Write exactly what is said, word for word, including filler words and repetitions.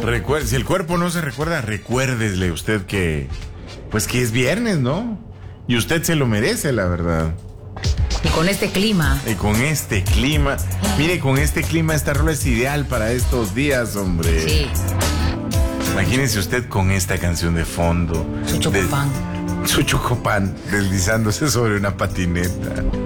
Recuerde, si el cuerpo no se recuerda, recuérdesle usted que, pues que es viernes, ¿no? Y usted se lo merece, la verdad. Y con este clima. Y con este clima. Mire, con este clima esta rola es ideal para estos días, hombre. Sí. Imagínese usted con esta canción de fondo. Su chocopán. De, su chocopán deslizándose sobre una patineta.